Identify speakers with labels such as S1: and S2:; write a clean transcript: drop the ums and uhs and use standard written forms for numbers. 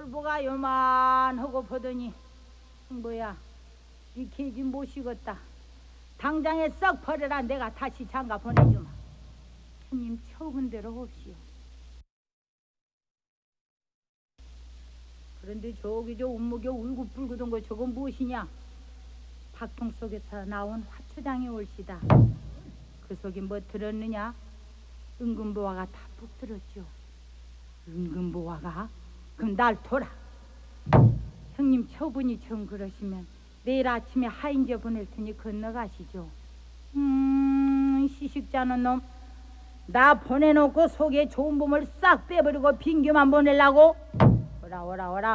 S1: 돌보가 요만하고 보더니 뭐야 이 개지 못이겠다. 당장에 썩 버려라. 내가 다시 장가 보내주마. 형님 처분 대로 없이요. 그런데 저기 저 운목에 울긋불긋한 거 저건 무엇이냐? 박통 속에서 나온 화초장이 올시다. 그 속에 뭐 들었느냐? 은금보화가 다 푹 들었죠. 은금보화가? 그럼 날 둬라. 형님 처분이 좀 그러시면 내일 아침에 하인제 보낼 테니 건너가시죠. 시식자는 놈 나 보내놓고 속에 좋은 봄을 싹 빼버리고 빈규만 보내려고? 오라.